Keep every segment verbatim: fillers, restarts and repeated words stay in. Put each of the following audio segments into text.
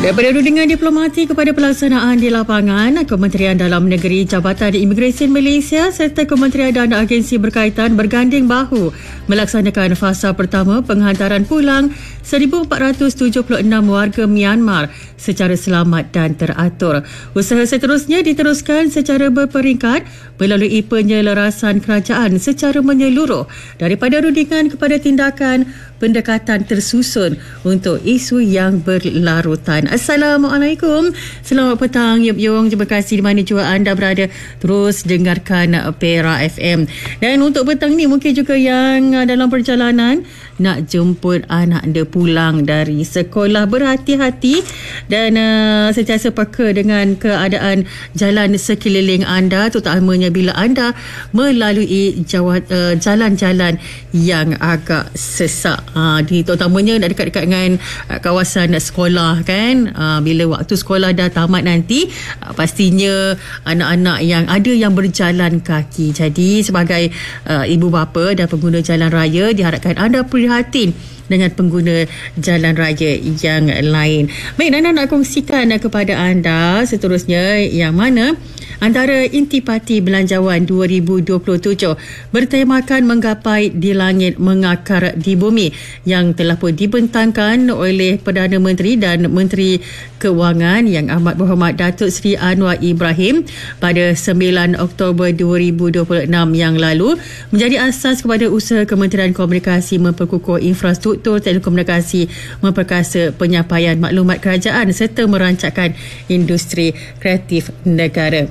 Daripada rundingan diplomati kepada pelaksanaan di lapangan, Kementerian Dalam Negeri, Jabatan Imigresen Malaysia serta Kementerian dan agensi berkaitan berganding bahu melaksanakan fasa pertama penghantaran pulang seribu empat ratus tujuh puluh enam warga Myanmar secara selamat dan teratur. Usaha seterusnya diteruskan secara berperingkat melalui penyelarasan kerajaan secara menyeluruh daripada rundingan kepada tindakan pendekatan tersusun untuk isu yang berlarutan. Assalamualaikum. Selamat petang Yup Yung. Terima kasih di mana jua anda berada terus dengarkan Pera F M. Dan untuk petang ni mungkin juga yang dalam perjalanan nak jemput anak anda pulang dari sekolah, berhati-hati dan uh, sentiasa peka dengan keadaan jalan sekeliling anda, terutamanya bila anda melalui jawat, uh, jalan-jalan yang agak sesak. Uh, di terutamanya nak dekat-dekat dengan uh, kawasan sekolah kan. Uh, bila waktu sekolah dah tamat nanti, uh, pastinya anak-anak yang ada yang berjalan kaki. Jadi sebagai uh, ibu bapa dan pengguna jalan raya, diharapkan anda prihatin dengan pengguna jalan raya yang lain. Baik, Nana nak kongsikan kepada anda seterusnya yang mana antara Intipati Belanjawan dua ribu dua puluh tujuh bertemakan menggapai di langit mengakar di bumi yang telah pun dibentangkan oleh Perdana Menteri dan Menteri Keuangan Yang Amat Berhormat Datuk Seri Anwar Ibrahim pada sembilan Oktober dua ribu dua puluh enam yang lalu, menjadi asas kepada usaha Kementerian Komunikasi memperkukuh infrastruktur telekomunikasi, memperkasa penyampaian maklumat kerajaan serta merancangkan industri kreatif negara.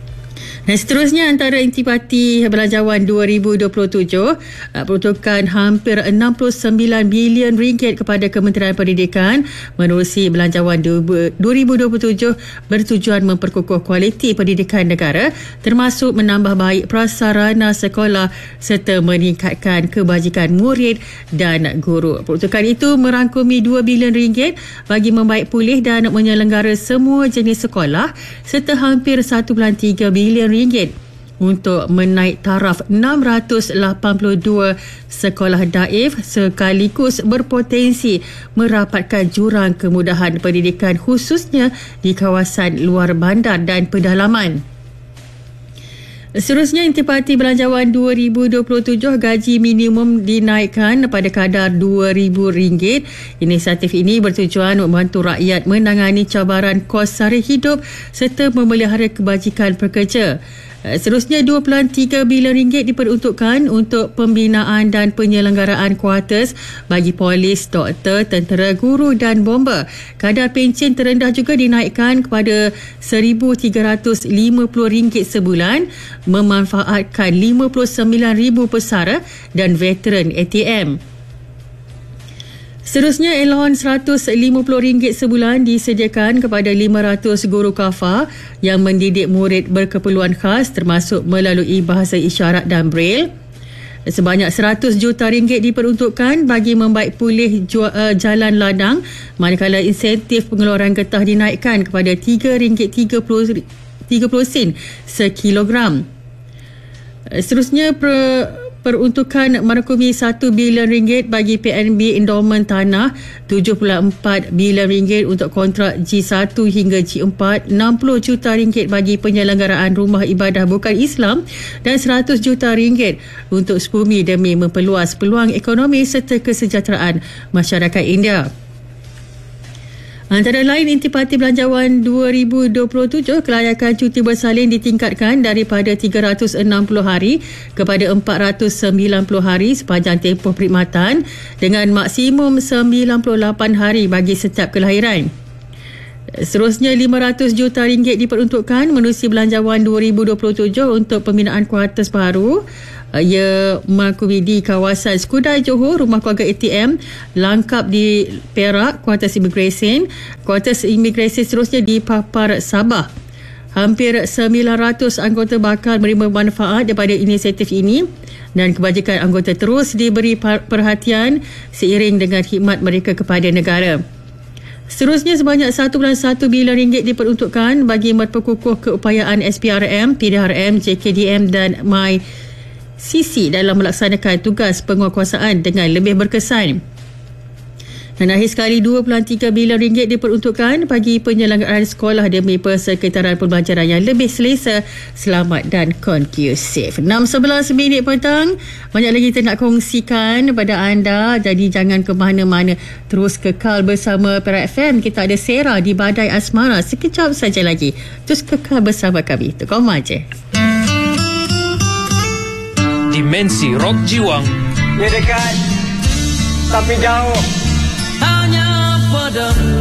Dan seterusnya, antara Intipati Belanjawan dua ribu dua puluh tujuh peruntukan hampir enam puluh sembilan bilion ringgit kepada Kementerian Pendidikan menerusi Belanjawan dua ribu dua puluh tujuh bertujuan memperkukuh kualiti pendidikan negara, termasuk menambah baik prasarana sekolah serta meningkatkan kebajikan murid dan guru. Peruntukan itu merangkumi dua bilion ringgit bagi membaik pulih dan menyelenggara semua jenis sekolah serta hampir satu perpuluhan tiga bilion ringgit untuk menaik taraf enam ratus lapan puluh dua sekolah daif sekaligus berpotensi merapatkan jurang kemudahan pendidikan khususnya di kawasan luar bandar dan pedalaman. Seterusnya, Intipati Belanjawan dua ribu dua puluh tujuh gaji minimum dinaikkan pada kadar dua ribu ringgit. Inisiatif ini bertujuan membantu rakyat menangani cabaran kos sara hidup serta memelihara kebajikan pekerja. Seterusnya, dua perpuluhan tiga bilion ringgit diperuntukkan untuk pembinaan dan penyelenggaraan kuartus bagi polis, doktor, tentera, guru dan bomba. Kadar pencen terendah juga dinaikkan kepada seribu tiga ratus lima puluh ringgit sebulan, memanfaatkan lima puluh sembilan ribu pesara dan veteran A T M. Seterusnya, elon seratus lima puluh ringgit sebulan disediakan kepada lima ratus guru kafar yang mendidik murid berkeperluan khas termasuk melalui bahasa isyarat dan braille. Sebanyak seratus juta ringgit diperuntukkan bagi membaik pulih ju- uh, jalan ladang, manakala insentif pengeluaran getah dinaikkan kepada tiga ringgit tiga puluh sen sekilogram. Seterusnya, per peruntukan merangkumi satu bilion ringgit bagi P N B endowment tanah, tujuh puluh empat bilion ringgit untuk kontrak G satu hingga G empat, enam puluh juta ringgit bagi penyelenggaraan rumah ibadah bukan Islam dan seratus juta ringgit untuk Sepumi demi memperluas peluang ekonomi serta kesejahteraan masyarakat India. Antara lain, Intipati Belanjawan dua ribu dua puluh tujuh kelayakan cuti bersalin ditingkatkan daripada tiga ratus enam puluh hari kepada empat ratus sembilan puluh hari sepanjang tempoh perkhidmatan dengan maksimum sembilan puluh lapan hari bagi setiap kelahiran. Seterusnya, lima ratus juta ringgit diperuntukkan menerusi Belanjawan dua ribu dua puluh tujuh untuk pembinaan kuartus baru. Ia merangkumi di kawasan Skudai Johor, rumah keluarga A T M, Langkap di Perak, kuartus imigresen. Kuartus imigresen seterusnya di Papar, Sabah. Hampir sembilan ratus anggota bakal menerima manfaat daripada inisiatif ini dan kebajikan anggota terus diberi perhatian seiring dengan khidmat mereka kepada negara. Seterusnya, sebanyak satu perpuluhan satu bilion ringgit diperuntukkan bagi memperkukuh keupayaan S P R M, P D R M, J K D M dan My C C dalam melaksanakan tugas penguatkuasaan dengan lebih berkesan. Dan akhir sekali dua puluh tiga bilion ringgit diperuntukkan bagi penyelenggaraan sekolah demi persekitaran pembelajaran yang lebih selesa, selamat dan kondusif. enam sebelas minit petang. Banyak lagi kita nak kongsikan kepada anda. Jadi jangan ke mana-mana. Terus kekal bersama Perak F M. Kita ada Sera di Badai Asmara sekejap saja lagi. Terus kekal bersama kami. Terkoma je. Dimensi Rock Jiwang. Dia dekat tapi jauh. Hanya padamu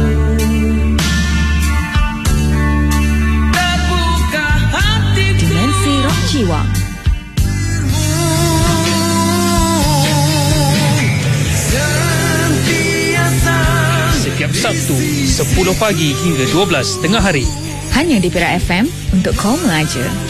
terbuka hatiku. Dimensi Rock Jiwang. Setiap Sabtu sepuluh pagi hingga dua belas tengah hari. Hanya di Perak F M untuk kau mengajar.